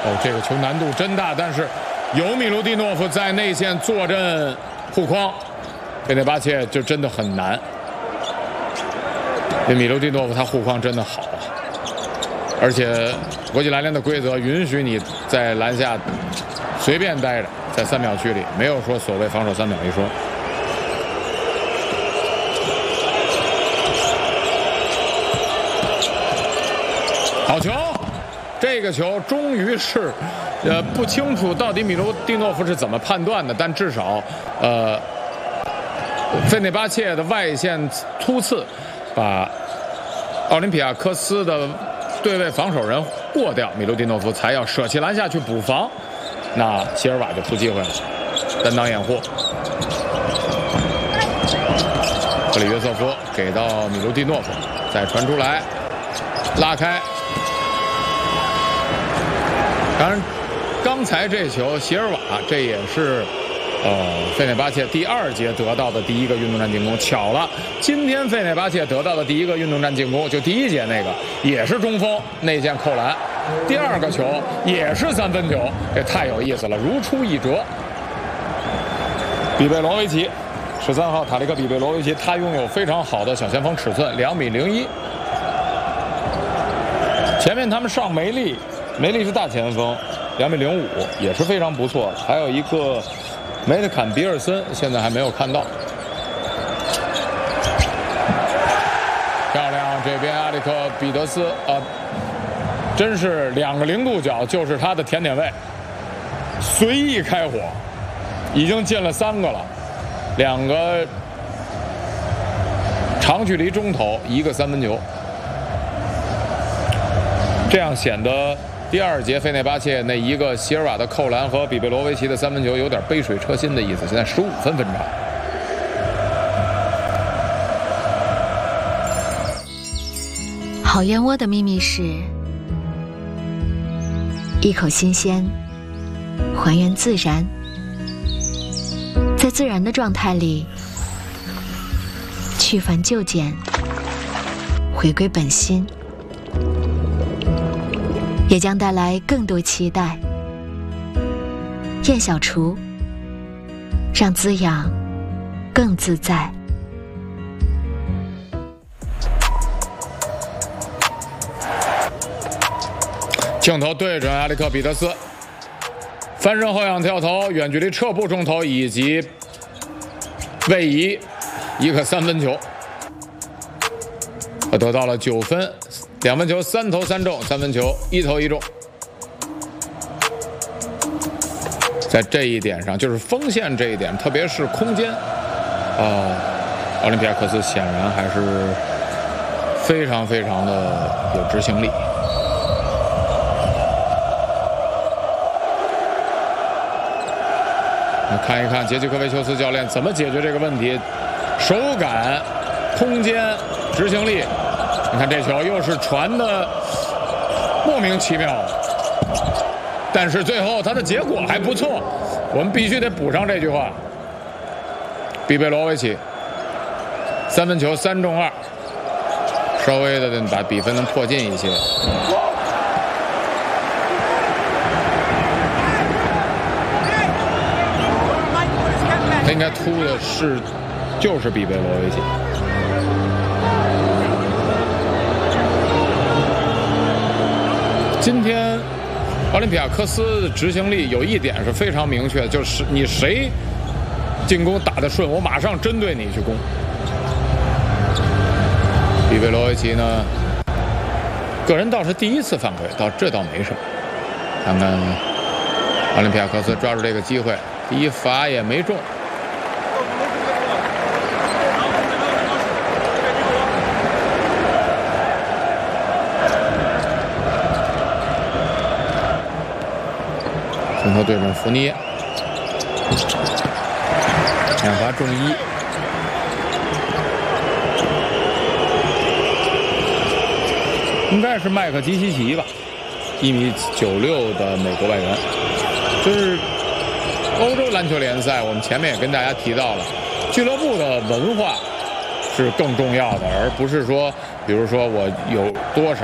哦，这个球难度真大，但是有米卢蒂诺夫在内线坐镇护框，费内巴切就真的很难。这米卢蒂诺夫他护框真的好啊，而且国际篮联的规则允许你在篮下随便待着，在3秒区里没有说所谓防守3秒一说。好球！这个球终于是，不清楚到底米卢蒂诺夫是怎么判断的，但至少，费内巴切的外线突刺，把奥林匹亚科斯的对位防守人过掉，米卢蒂诺夫才要舍弃篮下去补防，那席尔瓦就出机会了，单挡掩护。克里约瑟夫给到米卢蒂诺夫，再传出来，拉开。当然，刚才这球席尔瓦这也是费内巴切第2节得到的第1个运动战进攻。巧了，今天费内巴切得到的第1个运动战进攻，就第1节那个也是中锋内线扣篮，第2个球也是3分球，这太有意思了，如出一辙。比贝罗维奇，13号塔利克比贝罗维奇，他拥有非常好的小前锋尺寸，2.01米。前面他们上梅利是大前锋，2.05米，也是非常不错。还有一个梅特坎比尔森，现在还没有看到。漂亮，这边阿里克彼得斯真是2个0度角，就是他的甜点位，随意开火，已经进了3个了，2个长距离中投，1个3分球，这样显得第2节费内巴切那1个席尔瓦的扣篮和比贝罗维奇的3分球有点杯水车薪的意思。现在15分分差。 好燕窝的秘密是一口新鲜，还原自然，在自然的状态里去繁就简，回归本心，也将带来更多期待。燕小厨，让滋养更自在。 镜头对准阿里克彼得斯，翻身后仰跳投，远距离撤步中投以及位移，1个3分球，得到了9分，2分球3投3中，3分球1投1中。在这一点上，就是锋线这一点，特别是空间，奥林匹亚科斯显然还是非常非常的有执行力。看一看杰基科维丘斯教练怎么解决这个问题，手感、空间、执行力。你看这球又是传的莫名其妙，但是最后他的结果还不错，我们必须得补上这句话。比贝罗维奇3分球3中2，稍微的把比分能迫近一些。他应该突的就是比贝罗维奇。今天奥林匹亚科斯的执行力有一点是非常明确的，就是你谁进攻打得顺，我马上针对你去攻。比贝罗维奇呢，个人倒是第1次犯规，这倒没什么。看看奥林匹亚科斯抓住这个机会，第1罚也没中。镜头对准福尼耶，2罚中1。应该是麦克基西奇吧，1.96米的美国外援。就是欧洲篮球联赛，我们前面也跟大家提到了，俱乐部的文化是更重要的，而不是说，比如说我有多少。